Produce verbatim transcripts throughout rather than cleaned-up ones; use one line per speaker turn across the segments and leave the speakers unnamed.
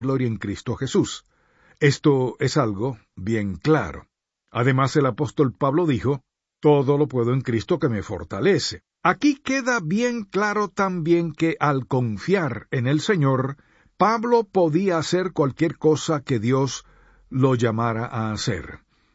gloria en Cristo Jesús. Esto es algo bien claro. Además, el apóstol Pablo dijo, todo lo puedo en Cristo que me fortalece. Aquí queda bien claro también que al confiar en el Señor, Pablo podía hacer cualquier cosa que Dios lo llamara a hacer.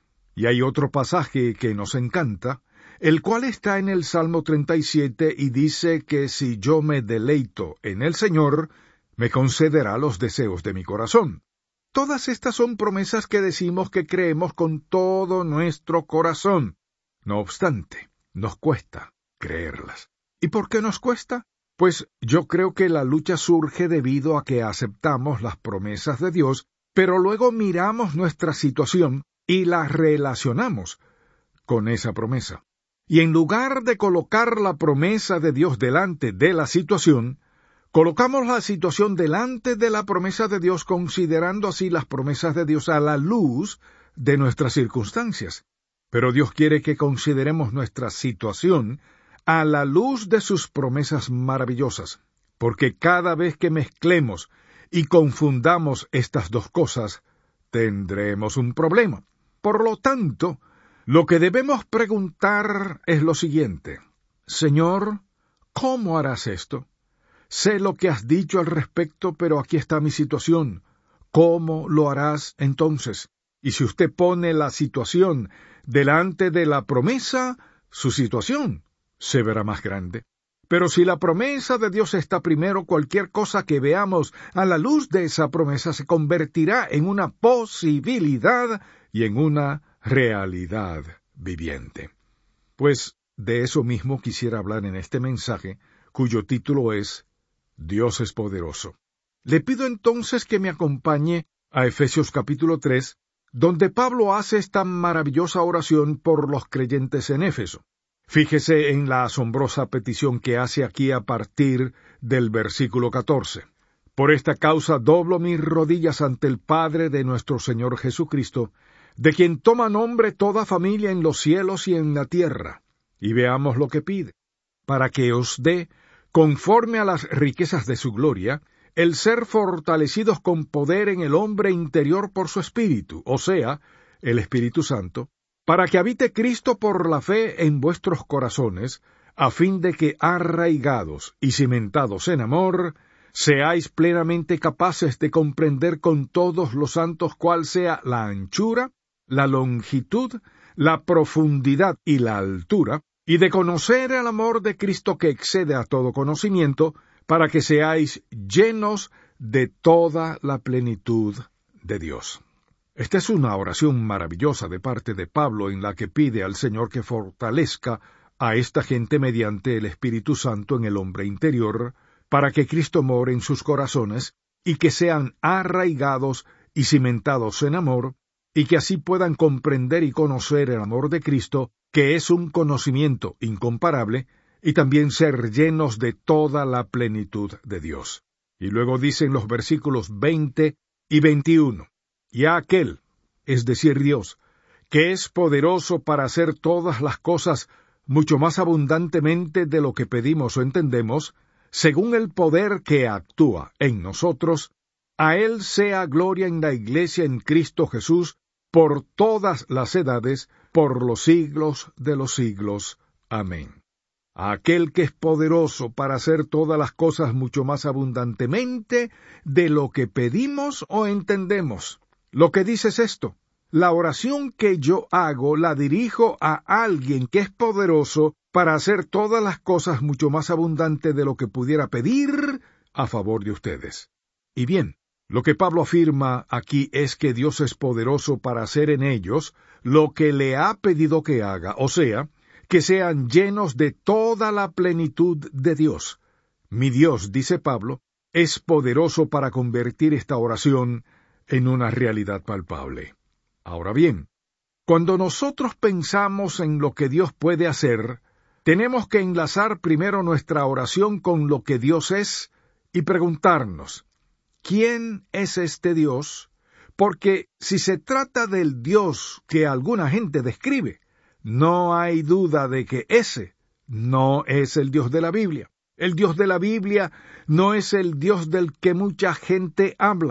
Y hay otro pasaje que nos encanta, el cual está en el Salmo treinta y siete y dice que si yo me deleito en el Señor, me concederá los deseos de mi corazón. Todas estas son promesas que decimos que creemos con todo nuestro corazón. No obstante, nos cuesta creerlas. ¿Y por qué nos cuesta? Pues yo creo que la lucha surge debido a que aceptamos las promesas de Dios, pero luego miramos nuestra situación y la relacionamos con esa promesa. Y en lugar de colocar la promesa de Dios delante de la situación, colocamos la situación delante de la promesa de Dios, considerando así las promesas de Dios a la luz de nuestras circunstancias. Pero Dios quiere que consideremos nuestra situación a la luz de sus promesas maravillosas, porque cada vez que mezclemos y confundamos estas dos cosas, tendremos un problema. Por lo tanto, lo que debemos preguntar es lo siguiente: Señor, ¿cómo harás esto? Sé lo que has dicho al respecto, pero aquí está mi situación. ¿Cómo lo harás entonces? Y si usted pone la situación delante de la promesa, su situación se verá más grande. Pero si la promesa de Dios está primero, cualquier cosa que veamos a la luz de esa promesa se convertirá en una posibilidad y en una realidad viviente. Pues de eso mismo quisiera hablar en este mensaje, cuyo título es Dios es poderoso. Le pido entonces que me acompañe a Efesios capítulo tres, donde Pablo hace esta maravillosa oración por los creyentes en Éfeso. Fíjese en la asombrosa petición que hace aquí a partir del versículo catorce. Por esta causa doblo mis rodillas ante el Padre de nuestro Señor Jesucristo, de quien toma nombre toda familia en los cielos y en la tierra. Y veamos lo que pide: para que os dé, conforme a las riquezas de su gloria, el ser fortalecidos con poder en el hombre interior por su Espíritu, o sea, el Espíritu Santo, para que habite Cristo por la fe en vuestros corazones, a fin de que, arraigados y cimentados en amor, seáis plenamente capaces de comprender con todos los santos cuál sea la anchura, la longitud, la profundidad y la altura, y de conocer el amor de Cristo que excede a todo conocimiento, para que seáis llenos de toda la plenitud de Dios. Esta es una oración maravillosa de parte de Pablo en la que pide al Señor que fortalezca a esta gente mediante el Espíritu Santo en el hombre interior, para que Cristo more en sus corazones y que sean arraigados y cimentados en amor, y que así puedan comprender y conocer el amor de Cristo, que es un conocimiento incomparable, y también ser llenos de toda la plenitud de Dios. Y luego dicen los versículos veinte y veintiuno, y a aquel, es decir Dios, que es poderoso para hacer todas las cosas mucho más abundantemente de lo que pedimos o entendemos, según el poder que actúa en nosotros, a Él sea gloria en la Iglesia en Cristo Jesús, por todas las edades, por los siglos de los siglos. Amén. A aquel que es poderoso para hacer todas las cosas mucho más abundantemente de lo que pedimos o entendemos. Lo que dice es esto: la oración que yo hago la dirijo a alguien que es poderoso para hacer todas las cosas mucho más abundante de lo que pudiera pedir a favor de ustedes. Y bien, lo que Pablo afirma aquí es que Dios es poderoso para hacer en ellos lo que le ha pedido que haga, o sea, que sean llenos de toda la plenitud de Dios. Mi Dios, dice Pablo, es poderoso para convertir esta oración en una realidad palpable. Ahora bien, cuando nosotros pensamos en lo que Dios puede hacer, tenemos que enlazar primero nuestra oración con lo que Dios es y preguntarnos: ¿quién es este Dios? Porque si se trata del Dios que alguna gente describe, no hay duda de que ese no es el Dios de la Biblia. El Dios de la Biblia no es el Dios del que mucha gente habla.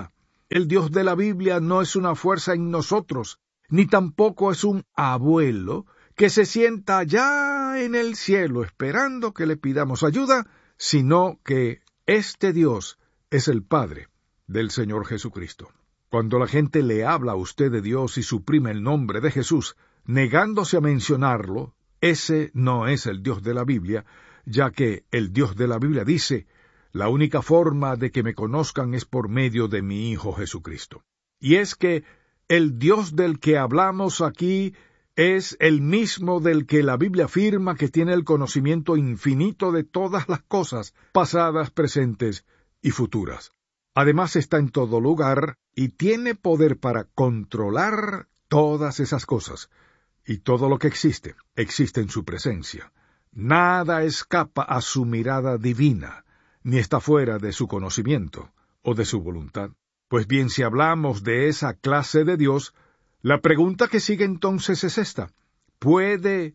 El Dios de la Biblia no es una fuerza en nosotros, ni tampoco es un abuelo que se sienta allá en el cielo esperando que le pidamos ayuda, sino que este Dios es el Padre del Señor Jesucristo. Cuando la gente le habla a usted de Dios y suprime el nombre de Jesús, negándose a mencionarlo, ese no es el Dios de la Biblia, ya que el Dios de la Biblia dice: la única forma de que me conozcan es por medio de mi Hijo Jesucristo. Y es que el Dios del que hablamos aquí es el mismo del que la Biblia afirma que tiene el conocimiento infinito de todas las cosas, pasadas, presentes y futuras. Además está en todo lugar y tiene poder para controlar todas esas cosas. Y todo lo que existe, existe en su presencia. Nada escapa a su mirada divina, ni está fuera de su conocimiento o de su voluntad. Pues bien, si hablamos de esa clase de Dios, la pregunta que sigue entonces es esta: ¿puede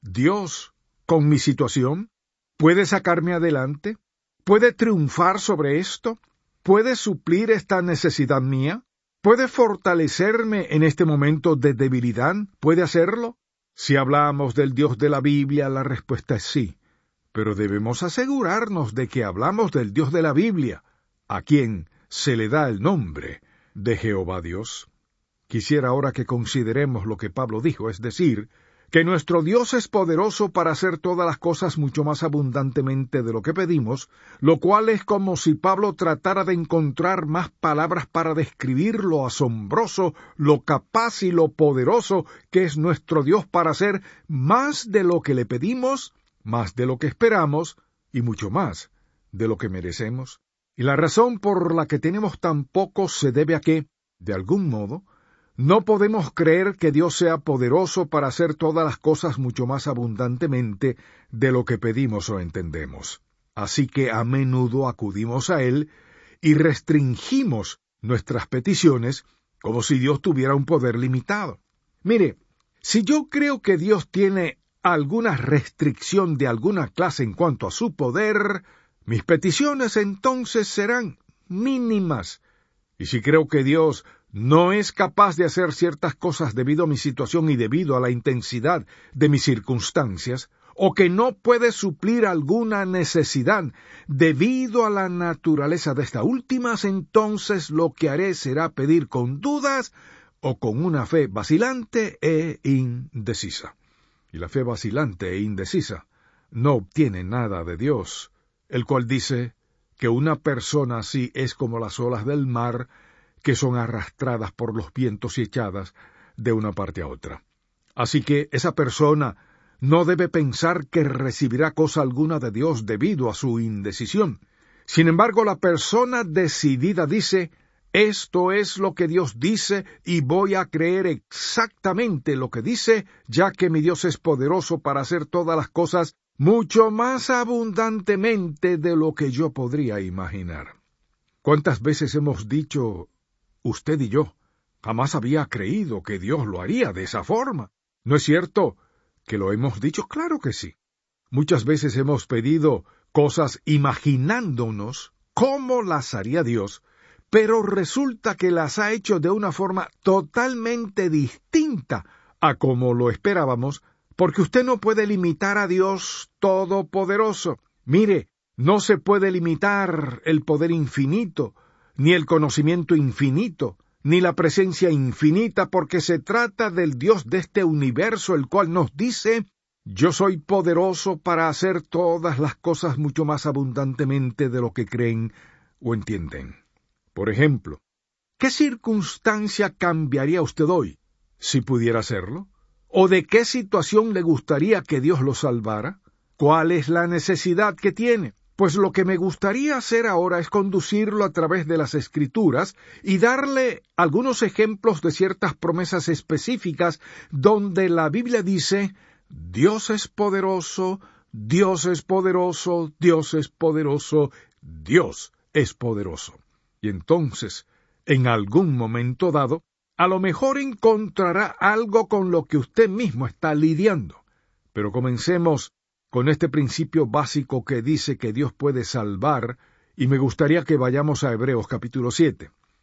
Dios con mi situación? ¿Puede sacarme adelante? ¿Puede triunfar sobre esto? ¿Puede suplir esta necesidad mía? ¿Puede fortalecerme en este momento de debilidad? ¿Puede hacerlo? Si hablamos del Dios de la Biblia, la respuesta es sí. Pero debemos asegurarnos de que hablamos del Dios de la Biblia, a quien se le da el nombre de Jehová Dios. Quisiera ahora que consideremos lo que Pablo dijo, es decir, que nuestro Dios es poderoso para hacer todas las cosas mucho más abundantemente de lo que pedimos, lo cual es como si Pablo tratara de encontrar más palabras para describir lo asombroso, lo capaz y lo poderoso que es nuestro Dios para hacer más de lo que le pedimos, más de lo que esperamos y mucho más de lo que merecemos. Y la razón por la que tenemos tan poco se debe a que, de algún modo, no podemos creer que Dios sea poderoso para hacer todas las cosas mucho más abundantemente de lo que pedimos o entendemos. Así que a menudo acudimos a Él y restringimos nuestras peticiones como si Dios tuviera un poder limitado. Mire, si yo creo que Dios tiene alguna restricción de alguna clase en cuanto a su poder, mis peticiones entonces serán mínimas. Y si creo que Dios no es capaz de hacer ciertas cosas debido a mi situación y debido a la intensidad de mis circunstancias, o que no puede suplir alguna necesidad debido a la naturaleza de estas últimas, entonces lo que haré será pedir con dudas o con una fe vacilante e indecisa. Y la fe vacilante e indecisa no obtiene nada de Dios, el cual dice que una persona así es como las olas del mar, que son arrastradas por los vientos y echadas de una parte a otra. Así que esa persona no debe pensar que recibirá cosa alguna de Dios debido a su indecisión. Sin embargo, la persona decidida dice: esto es lo que Dios dice y voy a creer exactamente lo que dice, ya que mi Dios es poderoso para hacer todas las cosas mucho más abundantemente de lo que yo podría imaginar. ¿Cuántas veces hemos dicho, usted y yo, jamás había creído que Dios lo haría de esa forma? ¿No es cierto que lo hemos dicho? Claro que sí. Muchas veces hemos pedido cosas imaginándonos cómo las haría Dios, pero resulta que las ha hecho de una forma totalmente distinta a como lo esperábamos, porque usted no puede limitar a Dios Todopoderoso. Mire, no se puede limitar el poder infinito, ni el conocimiento infinito, ni la presencia infinita, porque se trata del Dios de este universo, el cual nos dice: yo soy poderoso para hacer todas las cosas mucho más abundantemente de lo que creen o entienden. Por ejemplo, ¿qué circunstancia cambiaría usted hoy si pudiera hacerlo? ¿O de qué situación le gustaría que Dios lo salvara? ¿Cuál es la necesidad que tiene? Pues lo que me gustaría hacer ahora es conducirlo a través de las Escrituras y darle algunos ejemplos de ciertas promesas específicas donde la Biblia dice: Dios es poderoso, Dios es poderoso, Dios es poderoso, Dios es poderoso. Y entonces, en algún momento dado, a lo mejor encontrará algo con lo que usted mismo está lidiando. Pero comencemos con este principio básico que dice que Dios puede salvar, y me gustaría que vayamos a Hebreos capítulo siete.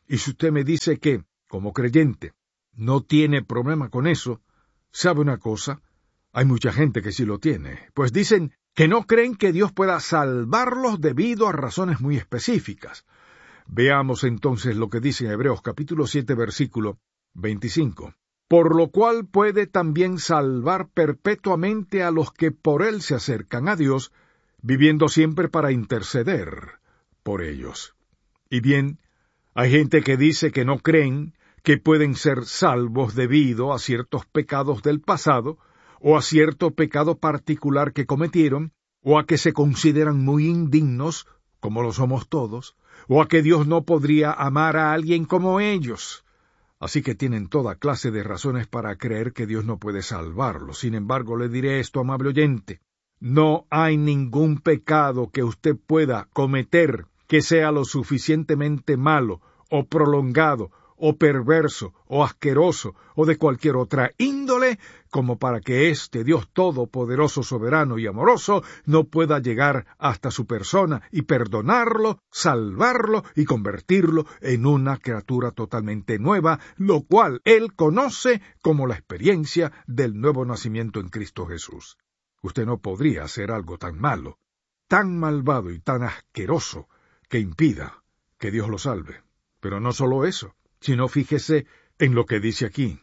Y si usted me dice que, como creyente, no tiene problema con eso, ¿sabe una cosa? Hay mucha gente que sí lo tiene, pues dicen que no creen que Dios pueda salvarlos debido a razones muy específicas. Veamos entonces lo que dice en Hebreos capítulo siete, versículo veinticinco. Por lo cual puede también salvar perpetuamente a los que por él se acercan a Dios, viviendo siempre para interceder por ellos. Y bien, hay gente que dice que no creen que pueden ser salvos debido a ciertos pecados del pasado, o a cierto pecado particular que cometieron, o a que se consideran muy indignos, como lo somos todos, o a que Dios no podría amar a alguien como ellos. Así que tienen toda clase de razones para creer que Dios no puede salvarlos. Sin embargo, le diré esto, amable oyente. No hay ningún pecado que usted pueda cometer que sea lo suficientemente malo, o prolongado, o perverso, o asqueroso, o de cualquier otra índole, como para que este Dios todopoderoso, soberano y amoroso no pueda llegar hasta su persona y perdonarlo, salvarlo y convertirlo en una criatura totalmente nueva, lo cual Él conoce como la experiencia del nuevo nacimiento en Cristo Jesús. Usted no podría hacer algo tan malo, tan malvado y tan asqueroso que impida que Dios lo salve. Pero no solo eso, sino fíjese en lo que dice aquí,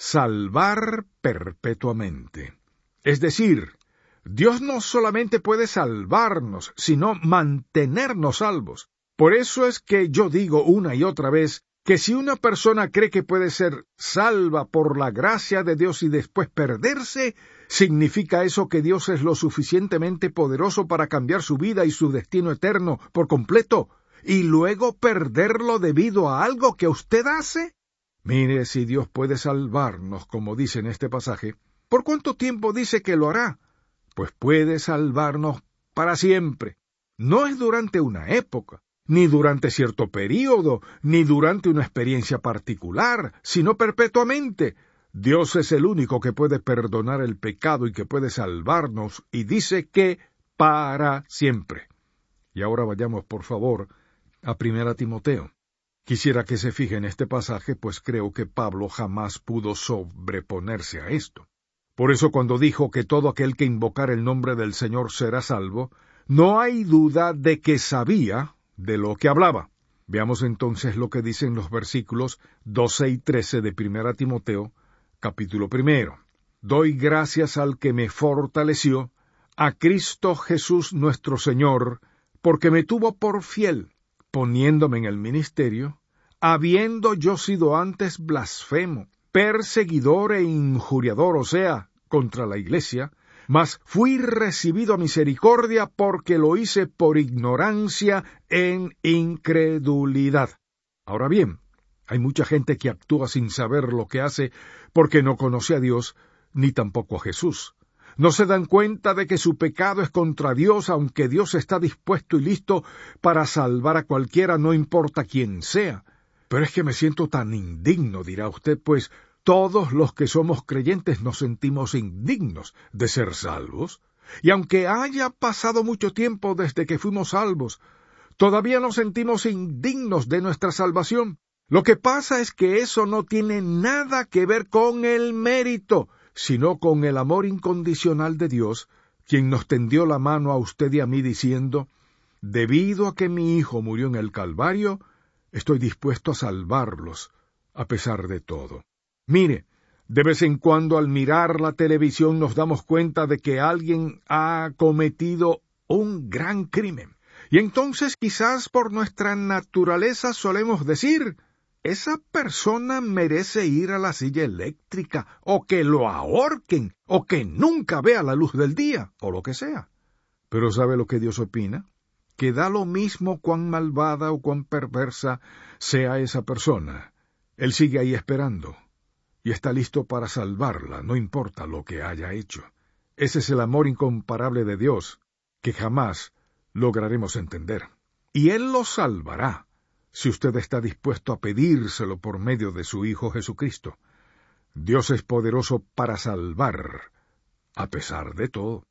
salvar perpetuamente. Es decir, Dios no solamente puede salvarnos, sino mantenernos salvos. Por eso es que yo digo una y otra vez que si una persona cree que puede ser salva por la gracia de Dios y después perderse, ¿significa eso que Dios es lo suficientemente poderoso para cambiar su vida y su destino eterno por completo, y luego perderlo debido a algo que usted hace? Mire, si Dios puede salvarnos, como dice en este pasaje, ¿por cuánto tiempo dice que lo hará? Pues puede salvarnos para siempre. No es durante una época, ni durante cierto período, ni durante una experiencia particular, sino perpetuamente. Dios es el único que puede perdonar el pecado y que puede salvarnos, y dice que para siempre. Y ahora vayamos, por favor, a Primera Timoteo. Quisiera que se fije en este pasaje, pues creo que Pablo jamás pudo sobreponerse a esto. Por eso cuando dijo que todo aquel que invocar el nombre del Señor será salvo, no hay duda de que sabía de lo que hablaba. Veamos entonces lo que dicen los versículos doce y trece de Primera Timoteo, capítulo primero. Doy gracias al que me fortaleció, a Cristo Jesús nuestro Señor, porque me tuvo por fiel, poniéndome en el ministerio, habiendo yo sido antes blasfemo, perseguidor e injuriador, o sea, contra la iglesia, mas fui recibido a misericordia porque lo hice por ignorancia en incredulidad. Ahora bien, hay mucha gente que actúa sin saber lo que hace porque no conoce a Dios ni tampoco a Jesús. No se dan cuenta de que su pecado es contra Dios, aunque Dios está dispuesto y listo para salvar a cualquiera, no importa quién sea. Pero es que me siento tan indigno, dirá usted, pues todos los que somos creyentes nos sentimos indignos de ser salvos. Y aunque haya pasado mucho tiempo desde que fuimos salvos, todavía nos sentimos indignos de nuestra salvación. Lo que pasa es que eso no tiene nada que ver con el mérito, sino con el amor incondicional de Dios, quien nos tendió la mano a usted y a mí diciendo, debido a que mi Hijo murió en el Calvario, estoy dispuesto a salvarlos, a pesar de todo. Mire, de vez en cuando al mirar la televisión nos damos cuenta de que alguien ha cometido un gran crimen. Y entonces quizás por nuestra naturaleza solemos decir, esa persona merece ir a la silla eléctrica, o que lo ahorquen, o que nunca vea la luz del día, o lo que sea. Pero ¿sabe lo que Dios opina? Que da lo mismo cuán malvada o cuán perversa sea esa persona. Él sigue ahí esperando, y está listo para salvarla, no importa lo que haya hecho. Ese es el amor incomparable de Dios, que jamás lograremos entender. Y Él lo salvará, si usted está dispuesto a pedírselo por medio de su Hijo Jesucristo. Dios es poderoso para salvar, a pesar de todo.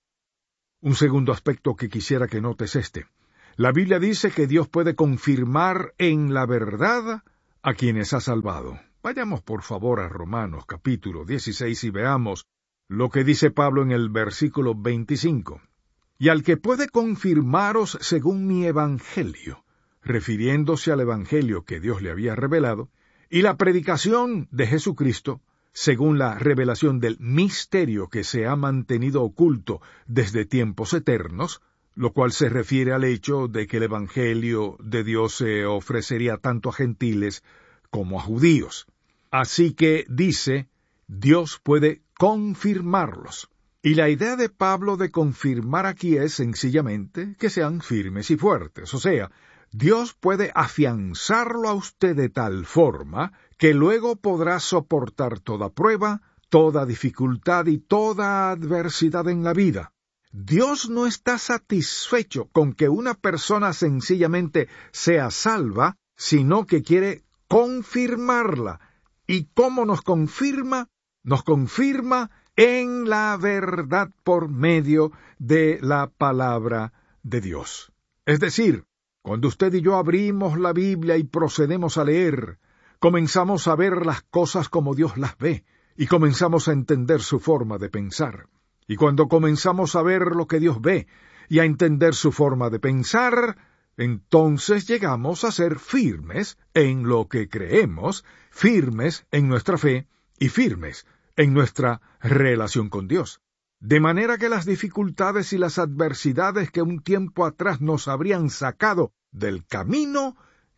Un segundo aspecto que quisiera que notes este. La Biblia dice que Dios puede confirmar en la verdad a quienes ha salvado. Vayamos por favor a Romanos capítulo dieciséis y veamos lo que dice Pablo en el versículo veinticinco. Y al que puede confirmaros según mi evangelio, refiriéndose al evangelio que Dios le había revelado, y la predicación de Jesucristo, según la revelación del misterio que se ha mantenido oculto desde tiempos eternos, lo cual se refiere al hecho de que el evangelio de Dios se ofrecería tanto a gentiles como a judíos. Así que dice, Dios puede confirmarlos. Y la idea de Pablo de confirmar aquí es sencillamente que sean firmes y fuertes. O sea, Dios puede afianzarlo a usted de tal forma que luego podrá soportar toda prueba, toda dificultad y toda adversidad en la vida. Dios no está satisfecho con que una persona sencillamente sea salva, sino que quiere confirmarla. ¿Y cómo nos confirma? Nos confirma en la verdad por medio de la palabra de Dios. Es decir, cuando usted y yo abrimos la Biblia y procedemos a leer, comenzamos a ver las cosas como Dios las ve, y comenzamos a entender su forma de pensar. Y cuando comenzamos a ver lo que Dios ve, y a entender su forma de pensar, entonces llegamos a ser firmes en lo que creemos, firmes en nuestra fe, y firmes en nuestra relación con Dios. De manera que las dificultades y las adversidades que un tiempo atrás nos habrían sacado del camino,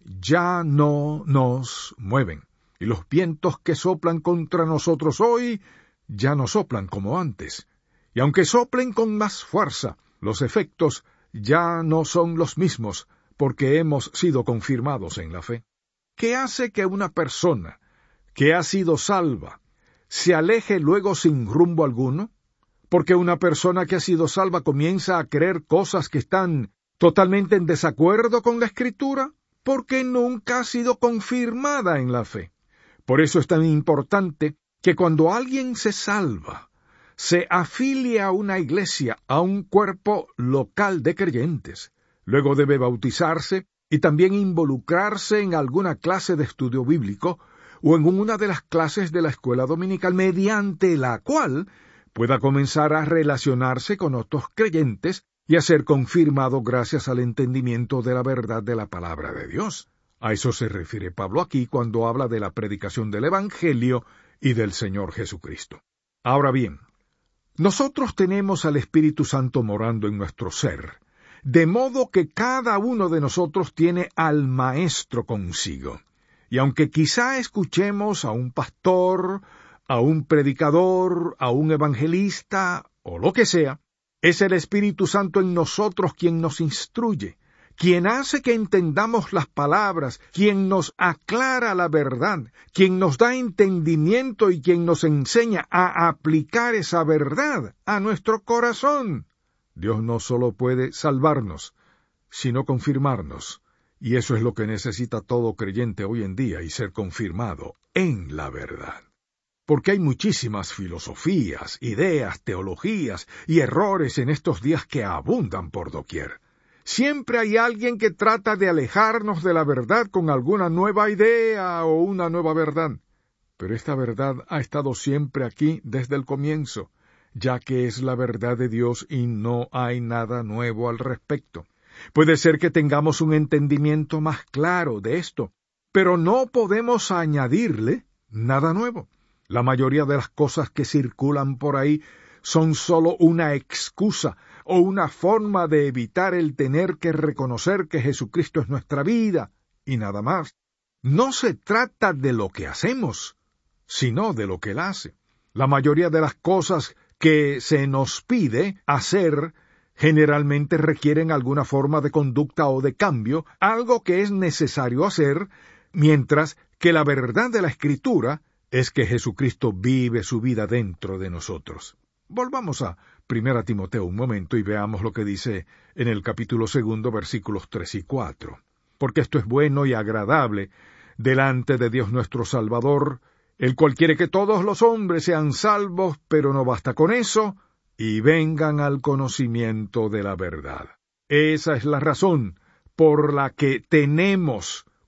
ya no nos mueven. Y los vientos que soplan contra nosotros hoy, ya no soplan como antes. Y aunque soplen con más fuerza, los efectos ya no son los mismos, porque hemos sido confirmados en la fe. ¿Qué hace que una persona que ha sido salva se aleje luego sin rumbo alguno? Porque una persona que ha sido salva comienza a creer cosas que están totalmente en desacuerdo con la Escritura, porque nunca ha sido confirmada en la fe. Por eso es tan importante que cuando alguien se salva, se afilie a una iglesia, a un cuerpo local de creyentes. Luego debe bautizarse y también involucrarse en alguna clase de estudio bíblico o en una de las clases de la escuela dominical, mediante la cual pueda comenzar a relacionarse con otros creyentes y a ser confirmado gracias al entendimiento de la verdad de la palabra de Dios. A eso se refiere Pablo aquí cuando habla de la predicación del Evangelio y del Señor Jesucristo. Ahora bien, nosotros tenemos al Espíritu Santo morando en nuestro ser, de modo que cada uno de nosotros tiene al Maestro consigo. Y aunque quizá escuchemos a un pastor, a un predicador, a un evangelista, o lo que sea, es el Espíritu Santo en nosotros quien nos instruye, quien hace que entendamos las palabras, quien nos aclara la verdad, quien nos da entendimiento y quien nos enseña a aplicar esa verdad a nuestro corazón. Dios no solo puede salvarnos, sino confirmarnos, y eso es lo que necesita todo creyente hoy en día, y ser confirmado en la verdad. Porque hay muchísimas filosofías, ideas, teologías y errores en estos días que abundan por doquier. Siempre hay alguien que trata de alejarnos de la verdad con alguna nueva idea o una nueva verdad. Pero esta verdad ha estado siempre aquí desde el comienzo, ya que es la verdad de Dios y no hay nada nuevo al respecto. Puede ser que tengamos un entendimiento más claro de esto, pero no podemos añadirle nada nuevo. La mayoría de las cosas que circulan por ahí son solo una excusa o una forma de evitar el tener que reconocer que Jesucristo es nuestra vida, y nada más. No se trata de lo que hacemos, sino de lo que Él hace. La mayoría de las cosas que se nos pide hacer generalmente requieren alguna forma de conducta o de cambio, algo que es necesario hacer, mientras que la verdad de la Escritura es que Jesucristo vive su vida dentro de nosotros. Volvamos a Primera Timoteo un momento y veamos lo que dice en el capítulo segundo, versículos tres y cuatro. Porque esto es bueno y agradable delante de Dios nuestro Salvador, el cual quiere que todos los hombres sean salvos, pero no basta con eso, y vengan al conocimiento de la verdad. Esa es la razón por la que tenemos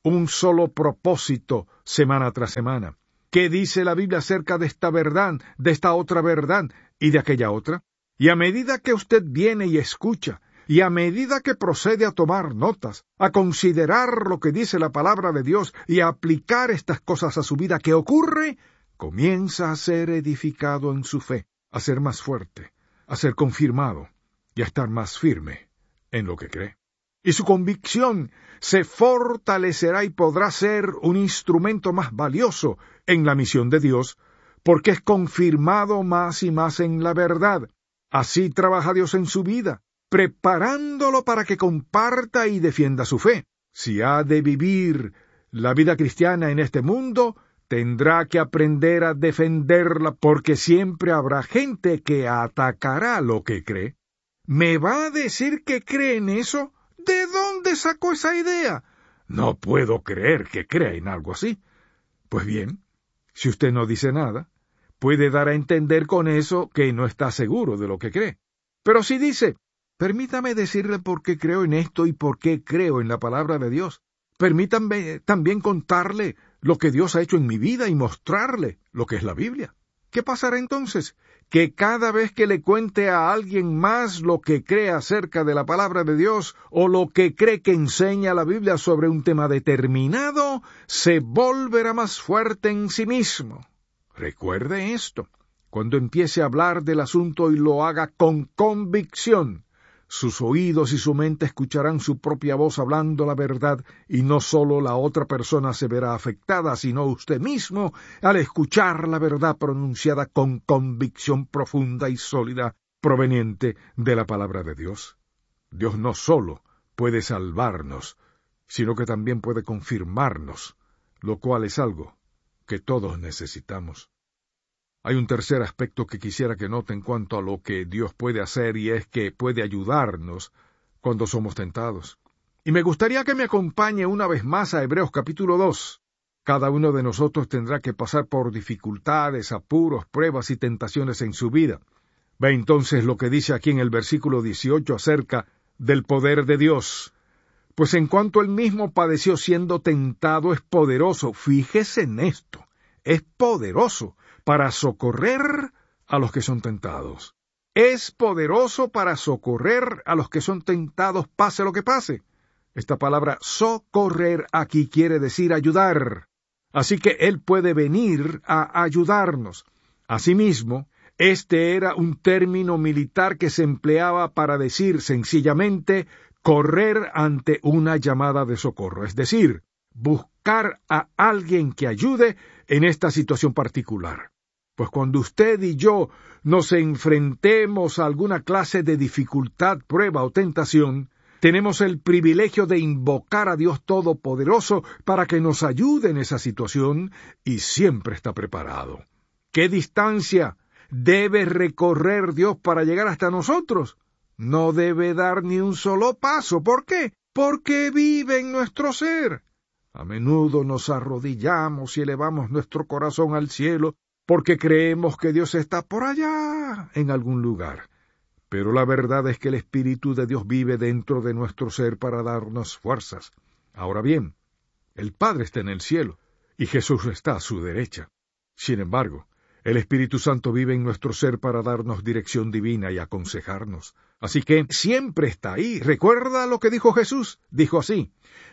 un solo propósito semana tras semana. ¿Qué dice la Biblia acerca de esta verdad, de esta otra verdad y de aquella otra? Y a medida que usted viene y escucha, y a medida que procede a tomar notas, a considerar lo que dice la palabra de Dios y a aplicar estas cosas a su vida, ¿qué ocurre? Comienza a ser edificado en su fe, a ser más fuerte, a ser confirmado y a estar más firme en lo que cree. Y su convicción se fortalecerá y podrá ser un instrumento más valioso en la misión de Dios, porque es confirmado más y más en la verdad. Así trabaja Dios en su vida, preparándolo para que comparta y defienda su fe. Si ha de vivir la vida cristiana en este mundo, tendrá que aprender a defenderla, porque siempre habrá gente que atacará lo que cree. ¿Me va a decir que cree en eso? ¿De dónde sacó esa idea? No puedo creer que crea en algo así. Pues bien, si usted no dice nada, puede dar a entender con eso que no está seguro de lo que cree. Pero si dice, permítame decirle por qué creo en esto y por qué creo en la palabra de Dios. Permítanme también contarle lo que Dios ha hecho en mi vida y mostrarle lo que es la Biblia. ¿Qué pasará entonces? Que cada vez que le cuente a alguien más lo que cree acerca de la palabra de Dios o lo que cree que enseña la Biblia sobre un tema determinado, se volverá más fuerte en sí mismo. Recuerde esto. Cuando empiece a hablar del asunto y lo haga con convicción, sus oídos y su mente escucharán su propia voz hablando la verdad, y no solo la otra persona se verá afectada, sino usted mismo al escuchar la verdad pronunciada con convicción profunda y sólida proveniente de la palabra de Dios. Dios no solo puede salvarnos, sino que también puede confirmarnos, lo cual es algo que todos necesitamos. Hay un tercer aspecto que quisiera que note en cuanto a lo que Dios puede hacer, y es que puede ayudarnos cuando somos tentados. Y me gustaría que me acompañe una vez más a Hebreos capítulo dos. Cada uno de nosotros tendrá que pasar por dificultades, apuros, pruebas y tentaciones en su vida. Ve entonces lo que dice aquí en el versículo dieciocho acerca del poder de Dios. Pues en cuanto él mismo padeció siendo tentado, es poderoso. Fíjese en esto. Es poderoso para socorrer a los que son tentados. Es poderoso para socorrer a los que son tentados, pase lo que pase. Esta palabra socorrer aquí quiere decir ayudar. Así que Él puede venir a ayudarnos. Asimismo, este era un término militar que se empleaba para decir sencillamente correr ante una llamada de socorro, es decir, buscar a alguien que ayude en esta situación particular. Pues cuando usted y yo nos enfrentemos a alguna clase de dificultad, prueba o tentación, tenemos el privilegio de invocar a Dios Todopoderoso para que nos ayude en esa situación, y siempre está preparado. ¿Qué distancia debe recorrer Dios para llegar hasta nosotros? No debe dar ni un solo paso. ¿Por qué? Porque vive en nuestro ser. A menudo nos arrodillamos y elevamos nuestro corazón al cielo porque creemos que Dios está por allá, en algún lugar. Pero la verdad es que el Espíritu de Dios vive dentro de nuestro ser para darnos fuerzas. Ahora bien, el Padre está en el cielo, y Jesús está a su derecha. Sin embargo, el Espíritu Santo vive en nuestro ser para darnos dirección divina y aconsejarnos. Así que siempre está ahí. ¿Recuerda lo que dijo Jesús? Dijo así: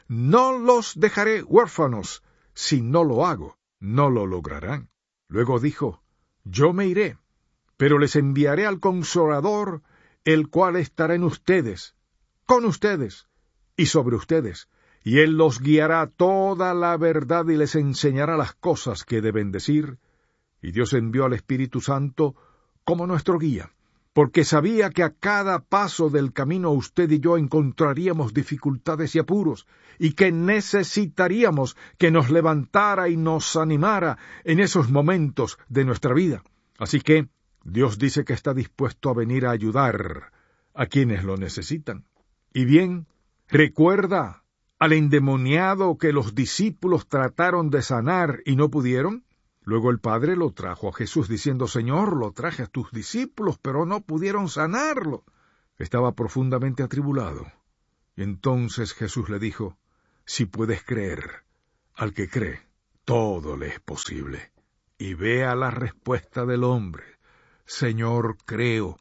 no los dejaré huérfanos. Si no lo hago, no lo lograrán. Luego dijo: yo me iré, pero les enviaré al Consolador, el cual estará en ustedes, con ustedes y sobre ustedes, y Él los guiará a toda la verdad y les enseñará las cosas que deben decir. Y Dios envió al Espíritu Santo como nuestro guía, porque sabía que a cada paso del camino usted y yo encontraríamos dificultades y apuros, y que necesitaríamos que nos levantara y nos animara en esos momentos de nuestra vida. Así que Dios dice que está dispuesto a venir a ayudar a quienes lo necesitan. Y bien, ¿recuerda al endemoniado que los discípulos trataron de sanar y no pudieron? Luego el Padre lo trajo a Jesús diciendo: Señor, lo traje a tus discípulos, pero no pudieron sanarlo. Estaba profundamente atribulado. Y entonces Jesús le dijo: si puedes creer. Al que cree, todo le es posible. Y vea la respuesta del hombre: Señor, creo,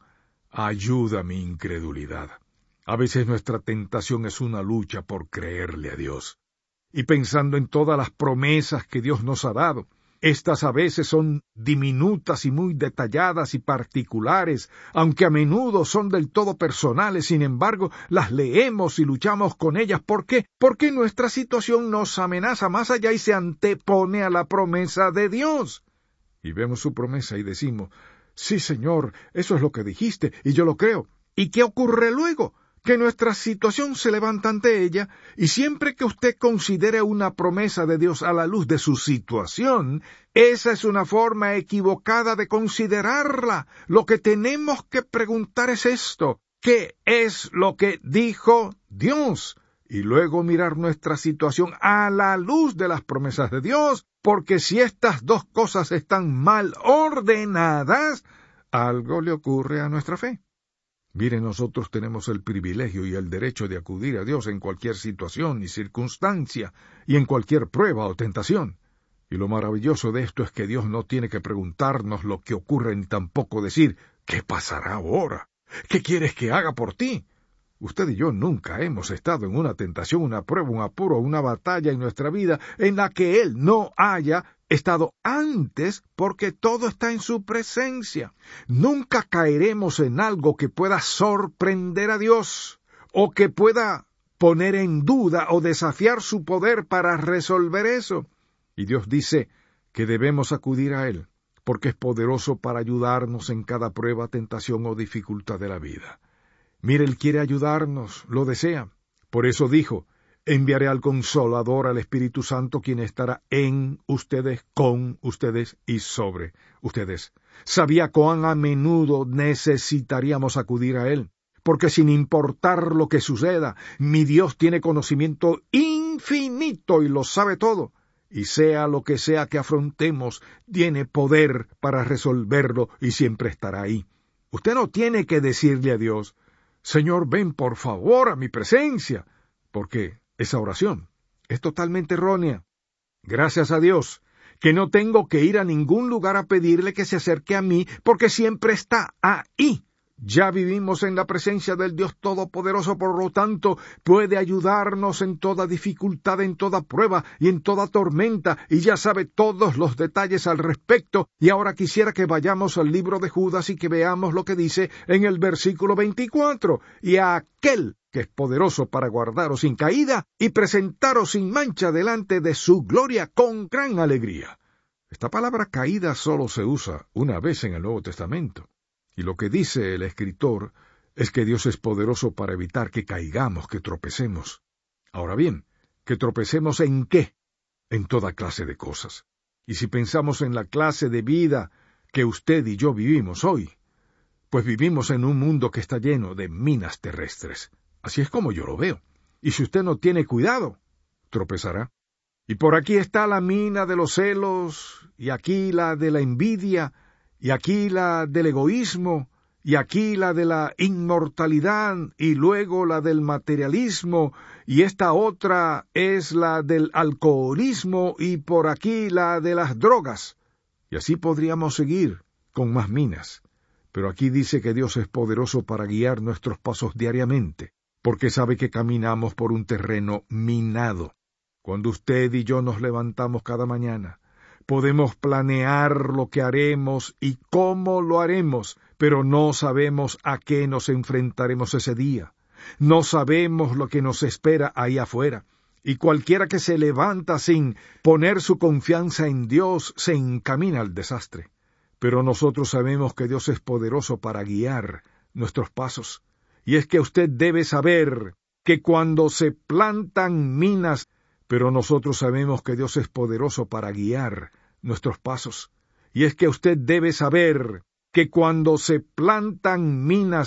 ayuda mi incredulidad. A veces nuestra tentación es una lucha por creerle a Dios. Y pensando en todas las promesas que Dios nos ha dado, estas a veces son diminutas y muy detalladas y particulares, aunque a menudo son del todo personales. Sin embargo, las leemos y luchamos con ellas. ¿Por qué? Porque nuestra situación nos amenaza más allá y se antepone a la promesa de Dios. Y vemos su promesa y decimos: sí, Señor, eso es lo que dijiste, y yo lo creo. ¿Y qué ocurre luego? Que nuestra situación se levanta ante ella, y siempre que usted considere una promesa de Dios a la luz de su situación, esa es una forma equivocada de considerarla. Lo que tenemos que preguntar es esto: ¿qué es lo que dijo Dios? Y luego mirar nuestra situación a la luz de las promesas de Dios, porque si estas dos cosas están mal ordenadas, algo le ocurre a nuestra fe. Mire, nosotros tenemos el privilegio y el derecho de acudir a Dios en cualquier situación y circunstancia, y en cualquier prueba o tentación. Y lo maravilloso de esto es que Dios no tiene que preguntarnos lo que ocurre ni tampoco decir: ¿qué pasará ahora? ¿Qué quieres que haga por ti? Usted y yo nunca hemos estado en una tentación, una prueba, un apuro, una batalla en nuestra vida en la que Él no haya estado antes, porque todo está en su presencia. Nunca caeremos en algo que pueda sorprender a Dios, o que pueda poner en duda o desafiar su poder para resolver eso. Y Dios dice que debemos acudir a Él, porque es poderoso para ayudarnos en cada prueba, tentación o dificultad de la vida. Mire, Él quiere ayudarnos, lo desea. Por eso dijo: enviaré al Consolador, al Espíritu Santo, quien estará en ustedes, con ustedes y sobre ustedes. Sabía cuán a menudo necesitaríamos acudir a Él, porque sin importar lo que suceda, mi Dios tiene conocimiento infinito y lo sabe todo. Y sea lo que sea que afrontemos, tiene poder para resolverlo y siempre estará ahí. Usted no tiene que decirle a Dios: Señor, ven por favor a mi presencia, porque esa oración es totalmente errónea. Gracias a Dios que no tengo que ir a ningún lugar a pedirle que se acerque a mí, porque siempre está ahí. Ya vivimos en la presencia del Dios Todopoderoso, por lo tanto, puede ayudarnos en toda dificultad, en toda prueba y en toda tormenta, y ya sabe todos los detalles al respecto. Y ahora quisiera que vayamos al libro de Judas y que veamos lo que dice en el versículo veinticuatro. Y a aquel que es poderoso para guardaros sin caída y presentaros sin mancha delante de su gloria con gran alegría. Esta palabra caída solo se usa una vez en el Nuevo Testamento. Y lo que dice el escritor es que Dios es poderoso para evitar que caigamos, que tropecemos. Ahora bien, ¿que tropecemos en qué? En toda clase de cosas. Y si pensamos en la clase de vida que usted y yo vivimos hoy, pues vivimos en un mundo que está lleno de minas terrestres. Así es como yo lo veo. Y si usted no tiene cuidado, tropezará. Y por aquí está la mina de los celos, y aquí la de la envidia, y aquí la del egoísmo, y aquí la de la inmortalidad, y luego la del materialismo, y esta otra es la del alcoholismo, y por aquí la de las drogas. Y así podríamos seguir con más minas. Pero aquí dice que Dios es poderoso para guiar nuestros pasos diariamente, porque sabe que caminamos por un terreno minado. Cuando usted y yo nos levantamos cada mañana, podemos planear lo que haremos y cómo lo haremos, pero no sabemos a qué nos enfrentaremos ese día. No sabemos lo que nos espera ahí afuera. Y cualquiera que se levanta sin poner su confianza en Dios se encamina al desastre. Pero nosotros sabemos que Dios es poderoso para guiar nuestros pasos. Y es que usted debe saber que cuando se plantan minas, pero nosotros sabemos que Dios es poderoso para guiar nuestros pasos. Y es que usted debe saber que cuando se plantan minas,